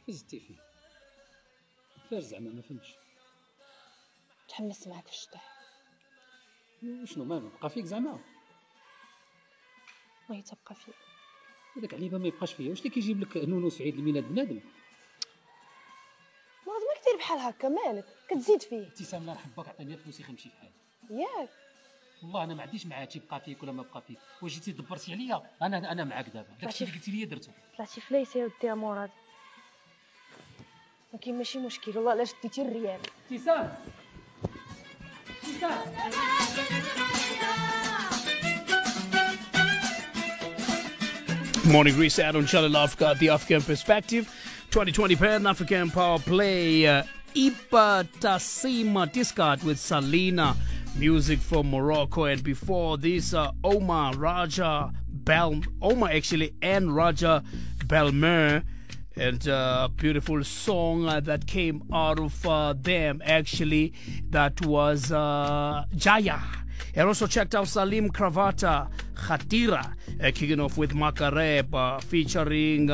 فزتي فيه. فاش زعما ما فهمتش. تحمست معاك في الشطح. وشنو مالو بقى فيك زعما؟ وهي تبقى فيك. هذاك عليبه ما يبقاش فيا. واش اللي كيجيب لك نونو سعيد الميلاد بنادم؟ مرض ما كثير بحال هكا مالك كتزيد فيه. ابتسام الله يرحم باك عطيني فلوسي غنمشي في حالي. ياك والله انا ما عنديش معاه تيبقى فيك ولا ما بقى فيك. واش جيتي دبرتي عليا انا معاك دابا. داكشي اللي قلتي لي درتو. طلعتي فليس يا ودي مراد. ما كاين ماشي مشكل والله الا شديتي الريال. ابتسام Morning reset on Channel Africa, the African perspective. 2020 Pan-African Power Play. Ipa Tassima Discard with Salina. Music from Morocco. And before this, Omar and Raja Belmer. And a beautiful song that came out of them, actually. That was Jaya. And also checked out Salim Kravata Khatira, kicking off with Makareb, featuring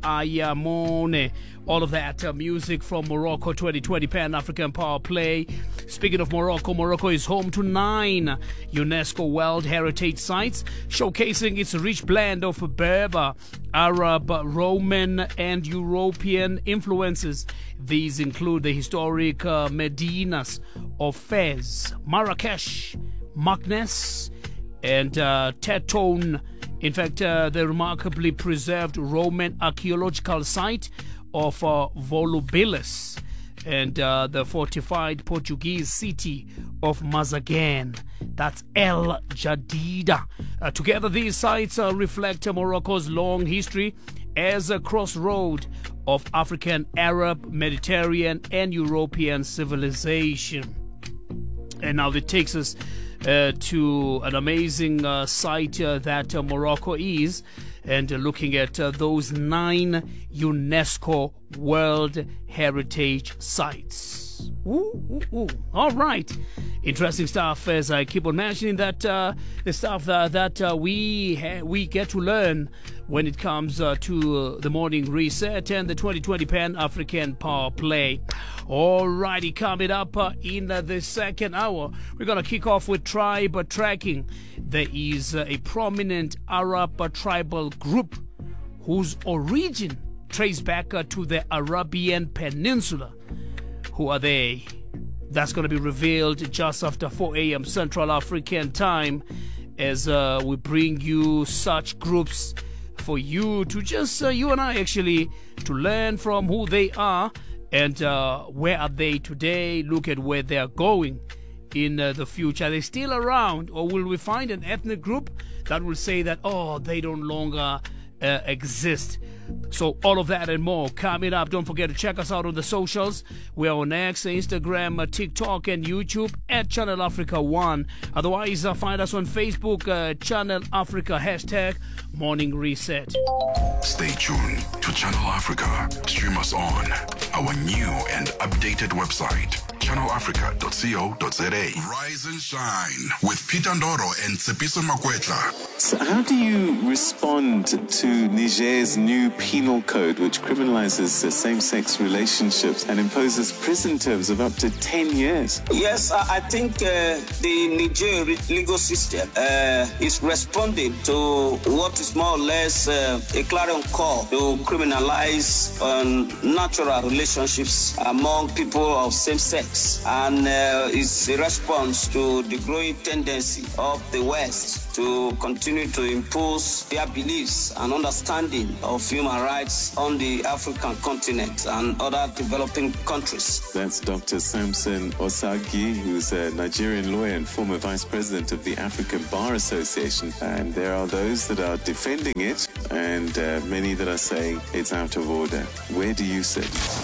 Ayamone. All of that music from Morocco 2020 Pan-African Power Play. Speaking of Morocco, Morocco is home to 9 UNESCO World Heritage Sites, showcasing its rich blend of Berber, Arab, Roman, and European influences. These include the historic Medinas of Fez, Marrakesh, Maknes, and Tetone. In fact, the remarkably preserved Roman archaeological site of Volubilis, and the fortified Portuguese city of Mazagan. That's El Jadida. Together, these sites reflect Morocco's long history as a crossroad of African, Arab, Mediterranean, and European civilization. And now it takes us to an amazing site that Morocco is, and looking at those 9 UNESCO World Heritage Sites. All right. Interesting stuff, as I keep on mentioning that the stuff that we get to learn when it comes to the morning reset and the 2020 Pan-African Power Play. Alrighty, coming up in the second hour, we're going to kick off with tribe tracking. There is a prominent Arab tribal group whose origin traces back to the Arabian Peninsula. Who are they? That's going to be revealed just after 4 a.m. Central African time, as we bring you such groups for you to just, you and I actually, to learn from who they are and where are they today, look at where they're going in the future. Are they still around, or will we find an ethnic group that will say that, oh, they no longer exist? So all of that and more coming up. Don't forget to check us out on the socials. We're on X, Instagram, TikTok, and YouTube at Channel Africa 1. Otherwise, find us on Facebook, Channel Africa, hashtag Morning Reset. Stay tuned to Channel Africa. Stream us on our new and updated website, channelafrica.co.za. Rise and shine with Peter Ndoro and Tsepiso Makwetla. So how do you respond to Niger's new penal code, which criminalizes same-sex relationships and imposes prison terms of up to 10 years? Yes, I think the Niger legal system is responding to what is more or less a clarion call to criminalize natural relationships among people of same sex, and is a response to the growing tendency of the West to continue to impose their beliefs and understanding of human rights on the African continent and other developing countries. That's Dr. Samson Osagi, who's a Nigerian lawyer and former vice president of the African Bar Association. And there are those that are defending it, and many that are saying it's out of order. Where do you sit?